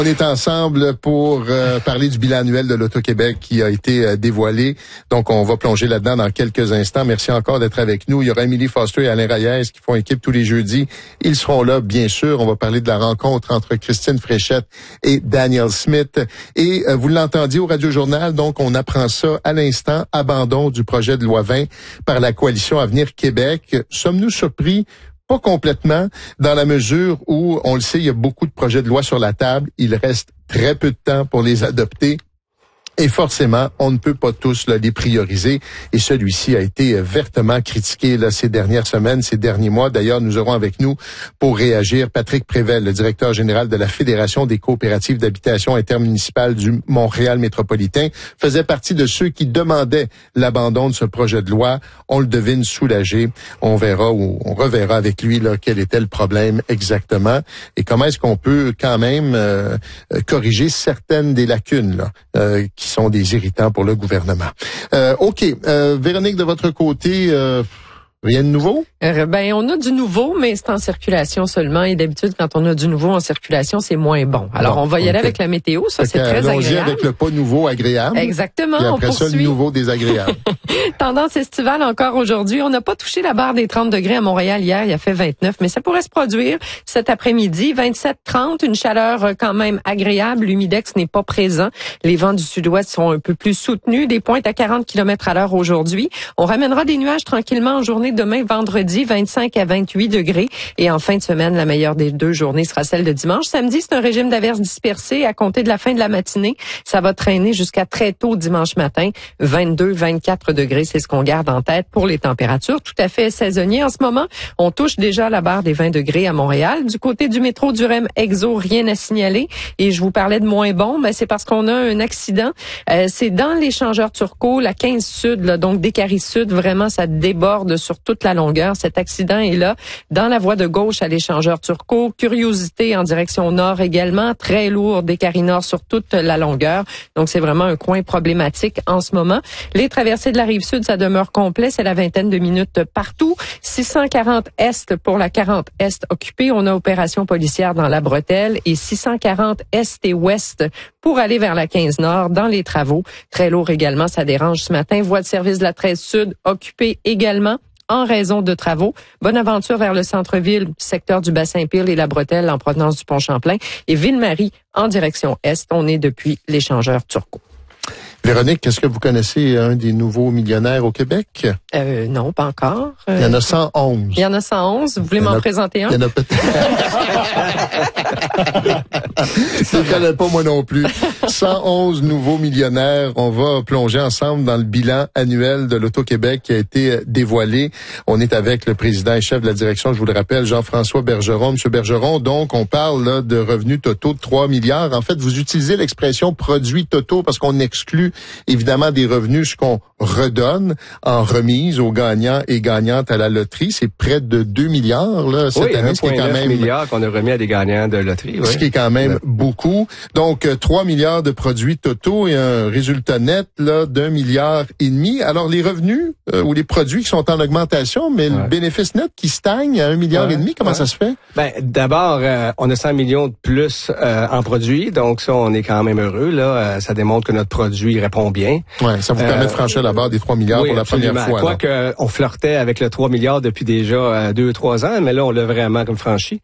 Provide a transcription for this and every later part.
On est ensemble pour parler du bilan annuel de l'Auto-Québec qui a été dévoilé. Donc, on va plonger là-dedans dans quelques instants. Merci encore d'être avec nous. Il y aura Émilie Foster et Alain Reyes qui font équipe tous les jeudis. Ils seront là, bien sûr. On va parler de la rencontre entre Christine Fréchette et Daniel Smith. Et vous l'entendiez au Radio-Journal, donc on apprend ça à l'instant. Abandon du projet de loi 20 par la Coalition Avenir Québec. Sommes-nous surpris? Pas complètement, dans la mesure où, on le sait, il y a beaucoup de projets de loi sur la table. Il reste très peu de temps pour les adopter. Et forcément, on ne peut pas tous les prioriser. Et celui-ci a été vertement critiqué ces dernières semaines, ces derniers mois. D'ailleurs, nous aurons avec nous pour réagir Patrick Prével, le directeur général de la Fédération des coopératives d'habitation intermunicipale du Montréal métropolitain, faisait partie de ceux qui demandaient l'abandon de ce projet de loi. On le devine soulagé. On verra ou on reverra avec lui quel était le problème exactement et comment est-ce qu'on peut quand même corriger certaines des lacunes qui sont des irritants pour le gouvernement. OK. Véronique, de votre côté, rien de nouveau? On a du nouveau, mais c'est en circulation seulement. Et d'habitude, quand on a du nouveau en circulation, c'est moins bon. Alors, on va y aller avec la météo. Ça, c'est très agréable. Allons-y avec le pas nouveau agréable. Exactement. Et après ça, le nouveau désagréable. Tendance estivale encore aujourd'hui. On n'a pas touché la barre des 30 degrés à Montréal hier. Il a fait 29, mais ça pourrait se produire cet après-midi. 27-30, une chaleur quand même agréable. L'humidex n'est pas présent. Les vents du sud-ouest sont un peu plus soutenus. Des pointes à 40 km/h aujourd'hui. On ramènera des nuages tranquillement en journée demain, vendredi, 25 à 28 degrés. Et en fin de semaine, la meilleure des deux journées sera celle de dimanche. Samedi, c'est un régime d'averses dispersées à compter de la fin de la matinée. Ça va traîner jusqu'à très tôt dimanche matin. 22, 24 degrés, c'est ce qu'on garde en tête pour les températures. Tout à fait saisonnier. En ce moment, on touche déjà la barre des 20 degrés à Montréal. Du côté du métro du REM Exo, rien à signaler. Et je vous parlais de moins bon, mais c'est parce qu'on a un accident. C'est dans l'échangeur Turcot, la 15 Sud, donc Décarie Sud. Vraiment, ça déborde sur toute la longueur. Cet accident est là, dans la voie de gauche à l'échangeur Turcot. Curiosité en direction nord également. Très lourd, Décarie Nord sur toute la longueur. Donc, c'est vraiment un coin problématique en ce moment. Les traversées de la Rive-Sud, ça demeure complet. C'est la vingtaine de minutes partout. 640 Est pour la 40 Est occupée. On a opération policière dans la bretelle et 640 Est et Ouest pour aller vers la 15 Nord dans les travaux. Très lourd également, ça dérange ce matin. Voie de service de la 13 Sud occupée également en raison de travaux. Bonne aventure vers le centre-ville, secteur du Bassin-Pile et la bretelle en provenance du Pont-Champlain. Et Ville-Marie en direction Est. On est depuis l'échangeur Turcot. Véronique, est-ce que vous connaissez un des nouveaux millionnaires au Québec? Non, pas encore. Il y en a 111. Il y en a 111. Vous voulez m'en présenter un? Il y en a peut-être. Je ne connais pas moi non plus. 111 nouveaux millionnaires. On va plonger ensemble dans le bilan annuel de l'Auto-Québec qui a été dévoilé. On est avec le président et chef de la direction, je vous le rappelle, Jean-François Bergeron. Monsieur Bergeron, donc, on parle de revenus totaux de 3 milliards. En fait, vous utilisez l'expression produits totaux parce qu'on exclut évidemment des revenus, ce qu'on redonne en remise aux gagnants et gagnantes à la loterie. C'est près de 2 milliards cette année. 1,9 milliard qu'on a remis à des gagnants de loterie. Ce qui est quand même beaucoup. Donc, 3 milliards de produits totaux et un résultat net d'1,5 milliard. Alors, les revenus ou les produits qui sont en augmentation, mais le bénéfice net qui stagne à 1,5 milliard, comment ça se fait? D'abord, on a 100 millions de plus en produits, donc ça, on est quand même heureux. Ça démontre que notre produit répond bien. Ouais, ça vous permet de franchir la barre des 3 milliards pour la première fois. Quoique on flirtait avec le 3 milliards depuis déjà 2-3 ans, mais là, on l'a vraiment comme franchi.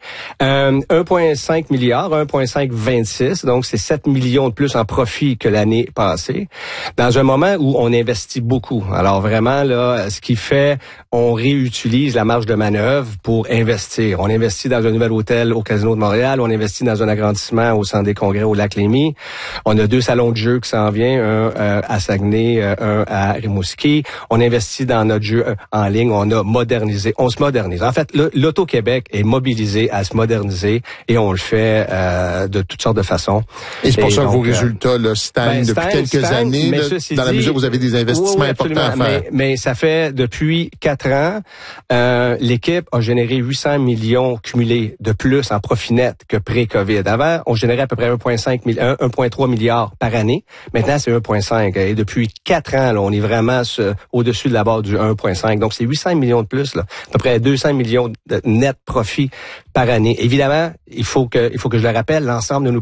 1,5 milliard, 1,526, donc c'est 7 millions de plus en profit que l'année passée, dans un moment où on investit beaucoup. Alors vraiment, ce qui fait, on réutilise la marge de manœuvre pour investir. On investit dans un nouvel hôtel au Casino de Montréal, on investit dans un agrandissement au Centre des Congrès au Lac-Lémy. On a 2 salons de jeu qui s'en viennent, un à Saguenay, un à Rimouski. On investit dans notre jeu en ligne, on se modernise. En fait, l'Auto-Québec est mobilisé à se moderniser et on le fait de toutes sortes de façons. Et c'est pour ça que vos résultats stagnent depuis quelques années, dans la mesure où vous avez des investissements importants à faire. Mais ça fait depuis 4 ans, l'équipe a généré 800 millions cumulés de plus en profit net que pré-COVID. Avant, on générait à peu près 1,3 milliard par année. Maintenant, c'est 1,5. Et depuis 4 ans, on est vraiment au-dessus de la barre du 1,5. Donc, c'est 800 millions de plus, à peu près 200 millions de net profit par année. Évidemment, il faut que je le rappelle, l'ensemble de nos